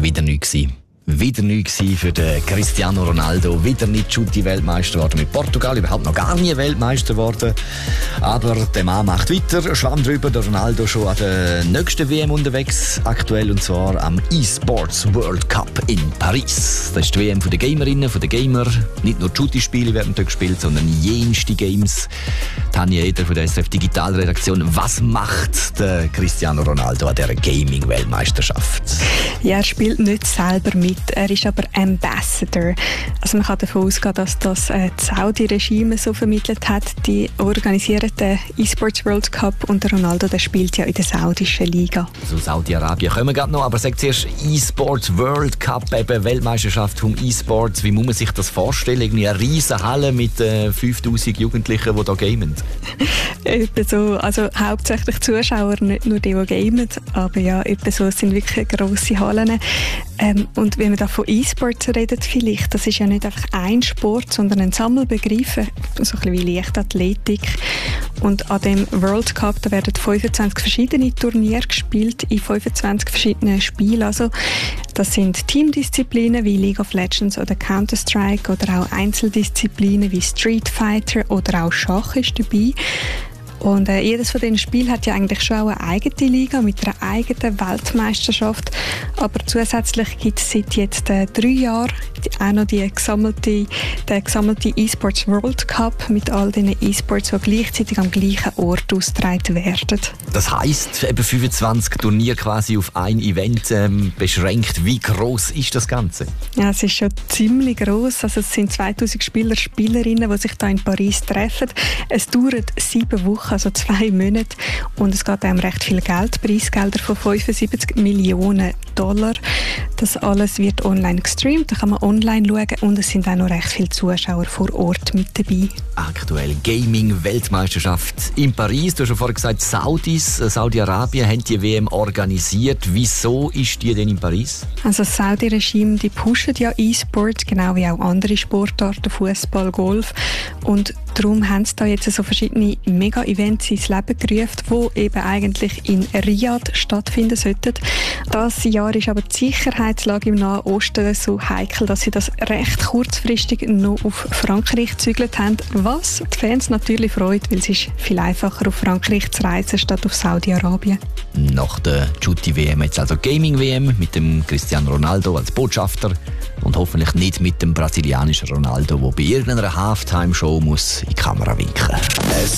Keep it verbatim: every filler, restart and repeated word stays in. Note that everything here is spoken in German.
Wieder nichts gewesen. Wieder nichts für den Cristiano Ronaldo. Wieder nicht Schutti-Weltmeister geworden mit Portugal. Überhaupt noch gar nie Weltmeister geworden. Aber der Mann macht weiter. Schwamm drüber. Der Ronaldo schon an der nächsten W M unterwegs. Aktuell und zwar am eSports World Cup in Paris. Das ist die W M der Gamerinnen, der Gamer. Nicht nur Schutti-Spiele werden dort gespielt, sondern jenste Games. Tanja Eder von der S R F Digitalredaktion. Was macht der Cristiano Ronaldo an dieser Gaming-Weltmeisterschaft? Ja, er spielt nicht selber mit. Er ist aber Ambassador. Also man kann davon ausgehen, dass das äh, das Saudi-Regime so vermittelt hat. Die organisieren den eSports World Cup und der Ronaldo der spielt ja in der saudischen Liga. Also Saudi-Arabien kommen wir gerade noch, aber sag zuerst eSports World Cup, eben Weltmeisterschaft vom eSports. Wie muss man sich das vorstellen? Irgendwie eine riesen Halle mit äh, fünftausend Jugendlichen, die hier gamen? Etwa so, also hauptsächlich Zuschauer, nicht nur die, die gamen, aber ja, etwa so, es sind wirklich grosse Hallen. Ähm, und wenn wir da von E-Sports reden, vielleicht, das ist ja nicht einfach ein Sport, sondern ein Sammelbegriff, so ein bisschen wie Leichtathletik. Und an dem World Cup, da werden fünfundzwanzig verschiedene Turniere gespielt in fünfundzwanzig verschiedenen Spielen. Also das sind Teamdisziplinen wie League of Legends oder Counter-Strike oder auch Einzeldisziplinen wie Street Fighter oder auch Schach ist dabei. Und äh, jedes von diesen Spielen hat ja eigentlich schon auch eine eigene Liga mit einer eigenen Weltmeisterschaft. Aber zusätzlich gibt es seit jetzt äh, drei Jahren die, auch noch die gesammelte, den gesammelte eSports World Cup mit all diesen eSports, die gleichzeitig am gleichen Ort ausgetragen werden. Das heisst, eben fünfundzwanzig Turniere quasi auf ein Event ähm, beschränkt. Wie gross ist das Ganze? Ja, es ist schon ziemlich gross. Also es sind zweitausend Spieler, Spielerinnen, die sich hier in Paris treffen. Es dauert sieben Wochen, also zwei Monate. Und es geht um recht viel Geld, Preisgelder von fünfundsiebzig Millionen Dollar. Das alles wird online gestreamt, da kann man online schauen und es sind auch noch recht viele Zuschauer vor Ort mit dabei. Aktuell Gaming-Weltmeisterschaft in Paris. Du hast schon vorhin gesagt, Saudis, Saudi-Arabien haben die W M organisiert. Wieso ist die denn in Paris? Also das Saudi-Regime, die pushen ja E-Sport, genau wie auch andere Sportarten, Fußball, Golf. Und darum haben sie da jetzt so verschiedene Mega-Events ins Leben gerufen, die eben eigentlich in Riyadh stattfinden sollten. Das Jahr ist aber die Sicherheitslage im Nahen Osten so heikel, dass sie das recht kurzfristig noch auf Frankreich gezügelt haben. Was die Fans natürlich freut, weil es ist viel einfacher, auf Frankreich zu reisen, statt auf Saudi-Arabien. Nach der Schutti-W M jetzt also Gaming-W M mit dem Cristiano Ronaldo als Botschafter und hoffentlich nicht mit dem brasilianischen Ronaldo, der bei irgendeiner Halftime-Show muss in die Kamera winken muss.